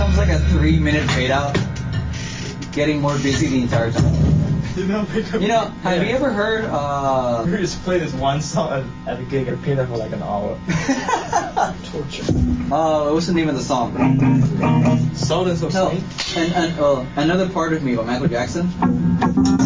becomes like a 3-minute fade out, getting more busy the entire time. Have you ever heard? We just play this one song at the gig and play that for like an hour. Torture. What's the name of the song? Sultans of Swing. And Another Part of Me by Michael Jackson.